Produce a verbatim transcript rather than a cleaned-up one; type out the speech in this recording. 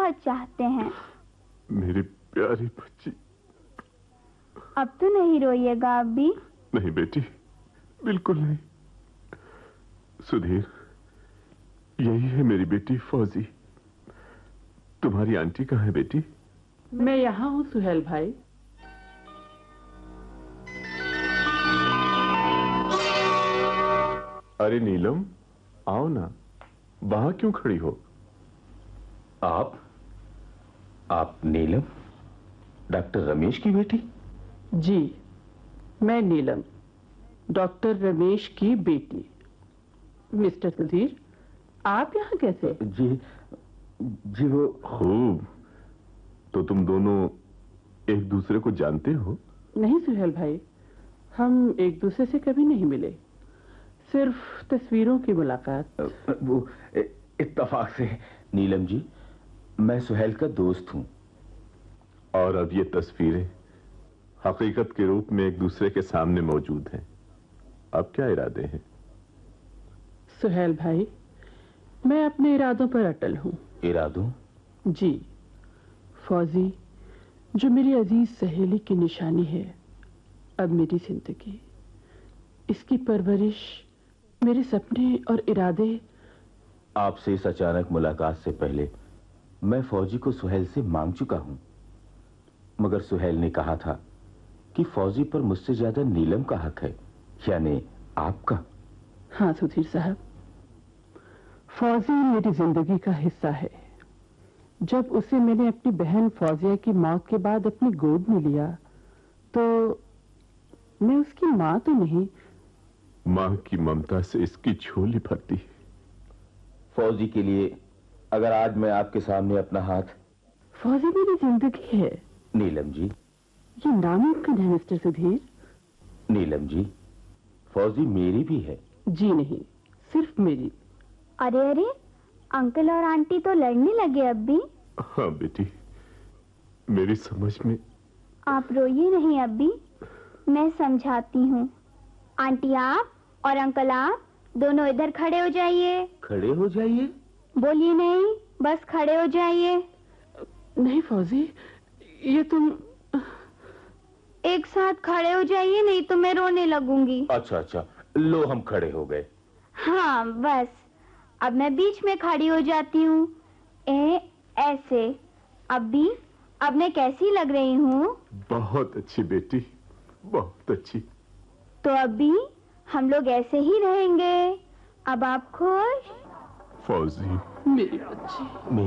बहुत चाहते हैं। मेरी प्यारी बच्ची। अब तो नहीं रोइएगा अब्बी। नहीं बेटी, बिल्कुल नहीं। सुधीर, यही है मेरी बेटी फौजी। तुम्हारी आंटी कहाँ है बेटी? मैं यहाँ हूँ सुहेल भाई। अरे नीलम, आओ ना, वहां क्यों खड़ी हो? आप आप नीलम, डॉक्टर रमेश की बेटी? जी, मैं नीलम, डॉक्टर रमेश की बेटी। मिस्टर सुधीर, आप यहाँ कैसे? जी जी वो खूब। तो तुम दोनों एक दूसरे को जानते हो? नहीं सुहेल भाई, हम एक दूसरे से कभी नहीं मिले, सिर्फ तस्वीरों की मुलाकात। वो इत्तेफाक से। नीलम जी, मैं सुहेल का दोस्त हूँ। और अब ये तस्वीरें हकीकत के रूप में एक दूसरे के सामने मौजूद हैं। अब क्या इरादे हैं? सुहेल भाई, मैं अपने इरादों पर अटल हूँ। इरादों? जी, फौजी जो मेरी अजीज सहेली की निशानी है, अब मेरी जिंदगी, इसकी परवरिश, मेरे सपने और इरादे। आपसे इस अचानक मुलाकात से पहले मैं फौजी को सुहेल से मांग चुका हूं, मगर सुहेल ने कहा था कि फौजी पर मुझसे ज्यादा नीलम का हक है, यानी आपका। हाँ सुधीर साहब, फौजी मेरी जिंदगी का हिस्सा है। जब उसे मैंने अपनी बहन फौजिया की मौत के बाद अपनी गोद में लिया, तो मैं उसकी मां तो नहीं, मां की ममता से इसकी झोली भरती है। फौजी के लिए अगर आज मैं आपके सामने अपना हाथ। फौजी मेरी जिंदगी है। नीलम जी, ये नामुमकिन है मिस्टर सुधीर। नीलम जी, फौजी मेरी भी है। जी नहीं, सिर्फ मेरी। अरे अरे, अंकल और आंटी तो लड़ने लगे अब्बी। हाँ बेटी, मेरी समझ में। आप रोइए नहीं अब्बी, मैं समझाती हूँ। आंटी आप और अंकल आप दोनों इधर खड़े हो जाइए। खड़े हो जाइए? बोलिए नहीं, बस खड़े हो जाइए। नहीं फौजी, ये तुम एक साथ खड़े हो जाइए, नहीं तो मैं रोने लगूंगी। अच्छा अच्छा, लो हम खड़े हो गए। हाँ बस, अब मैं बीच में खड़ी हो जाती हूँ। ए ऐसे। अब्बी, अब मैं कैसी लग रही हूँ? बहुत अच्छी बेटी, बहुत अच्छी। तो अब्बी, हम लोग ऐसे ही रहेंगे। अब आप खुश? फौजी मेरी बच्ची।